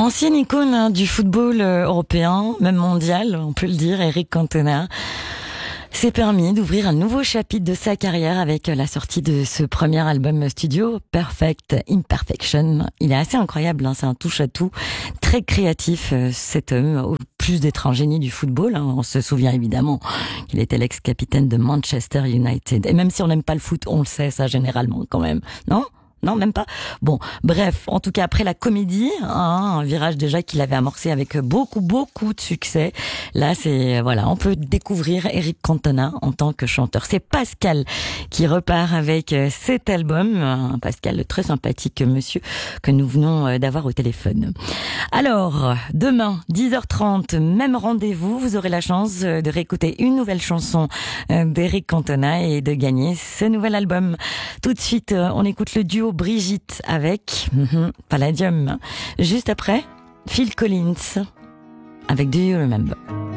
Ancienne icône du football européen, même mondial, on peut le dire, Eric Cantona s'est permis d'ouvrir un nouveau chapitre de sa carrière avec la sortie de ce premier album studio, Perfect Imperfection. Il est assez incroyable, c'est un touche-à-tout, très créatif cet homme, au plus d'être un génie du football. On se souvient évidemment qu'il était l'ex-capitaine de Manchester United. Et même si on n'aime pas le foot, on le sait ça généralement quand même, non ? Non, même pas. Bon, bref, en tout cas, après la comédie, un virage déjà qu'il avait amorcé avec beaucoup de succès. Là, on peut découvrir Eric Cantona en tant que chanteur. C'est Pascal qui repart avec cet album. Pascal, le très sympathique monsieur que nous venons d'avoir au téléphone. Alors, demain, 10h30, même rendez-vous. Vous aurez la chance de réécouter une nouvelle chanson d'Eric Cantona et de gagner ce nouvel album. Tout de suite, on écoute le duo Brigitte avec Palladium. Juste après, Phil Collins avec Do You Remember?